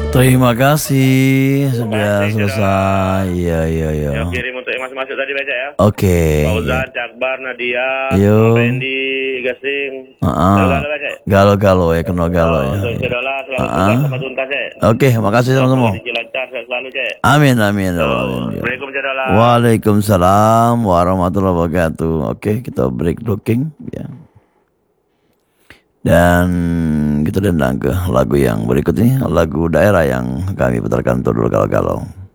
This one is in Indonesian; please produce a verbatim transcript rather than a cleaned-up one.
Terima kasih sudah Baik, Cek selesai. Dola. Iya iya iya. Yuk kirim untuk yang masuk-masuk tadi baca ya. Oke. Fauzan, Iya. Cakbar, Nadia, Yo. Fendi, Gasing. Heeh. Galau baca. Galo-galo ya, kenal galo Oh, ya. untuk Cek Iya. Dola selamat Heeh. tugas sama tuntas ya. Oke, makasih Oh, teman-teman. kondisi lancar sehat selalu Cek. Amin amin ya Allah, Oh, amin. Ya. Assalamualaikum Cek Dola. Waalaikumsalam warahmatullahi wabarakatuh. Oke, kita break looking ya. Dan kita dendang ke lagu yang berikut ini, lagu daerah yang kami putarkan untuk dulu galau-galau.